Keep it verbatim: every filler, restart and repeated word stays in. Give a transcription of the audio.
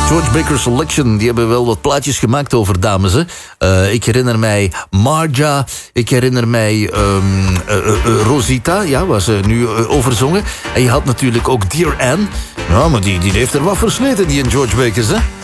George Baker Selection, die hebben wel wat plaatjes gemaakt over dames. Hè? Uh, ik herinner mij Marja, ik herinner mij um, uh, uh, uh, Rosita, ja, waar ze nu uh, over zongen. En je had natuurlijk ook Dear Anne. Ja, maar die, die heeft er wat versleten, die in George Bakers, hè?